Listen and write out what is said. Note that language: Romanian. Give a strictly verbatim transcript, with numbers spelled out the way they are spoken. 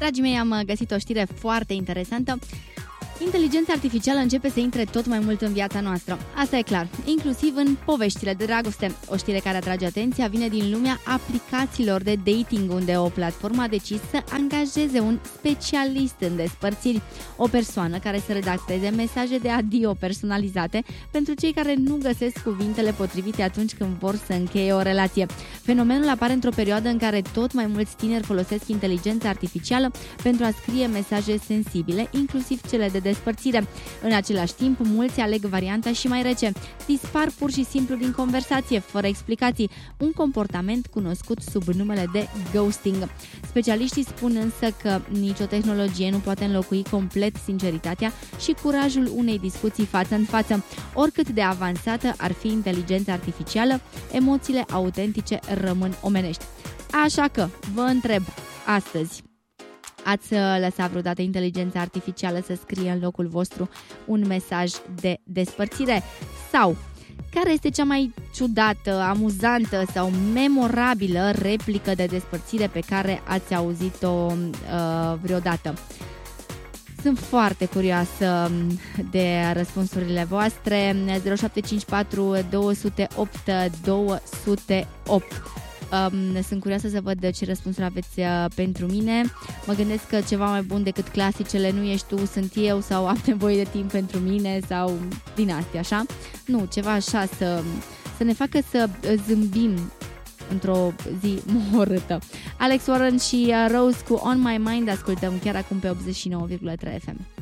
Dragii mei, am găsit o știre foarte interesantă. Inteligența artificială începe să intre tot mai mult în viața noastră. Asta e clar, inclusiv în poveștile de dragoste. O știre care atrage atenția vine din lumea aplicațiilor de dating, unde o platformă a decis să angajeze un specialist în despărțiri, o persoană care să redacteze mesaje de adio personalizate pentru cei care nu găsesc cuvintele potrivite atunci când vor să încheie o relație. Fenomenul apare într-o perioadă în care tot mai mulți tineri folosesc inteligența artificială pentru a scrie mesaje sensibile, inclusiv cele de despărțire. În același timp, mulți aleg varianta și mai rece. Dispar pur și simplu din conversație, fără explicații, un comportament cunoscut sub numele de ghosting. Specialiștii spun însă că nicio tehnologie nu poate înlocui complet sinceritatea și curajul unei discuții față în față. Oricât de avansată ar fi inteligența artificială, emoțiile autentice rămân omenești. Așa că, vă întreb astăzi, ați lăsat vreodată inteligența artificială să scrie în locul vostru un mesaj de despărțire? Sau care este cea mai ciudată, amuzantă sau memorabilă replică de despărțire pe care ați auzit-o uh, vreodată? Sunt foarte curioasă de răspunsurile voastre. zero șapte cinci patru doi zero opt doi zero opt. Um, sunt curioasă să văd ce răspunsuri aveți uh, pentru mine. Mă gândesc că ceva mai bun decât clasicele "nu ești tu, sunt eu" sau "am nevoie de timp pentru mine" sau din astea, așa. Nu, ceva așa să, să ne facă să zâmbim într-o zi mohorâtă. Alex Warren și uh, Rose cu On My Mind ascultăm chiar acum pe optzeci și nouă virgulă trei F M.